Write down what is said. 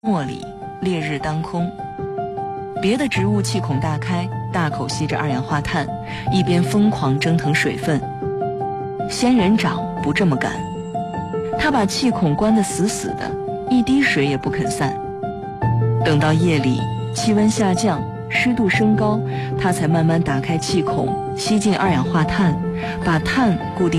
末里，烈日当空，别的植物气孔大开，大口吸着二氧化碳，一边疯狂蒸腾水分。仙人掌不这么干，它把气孔关得死死的，一滴水也不肯散。等到夜里气温下降，湿度升高，它才慢慢打开气孔，吸进二氧化碳，把碳固定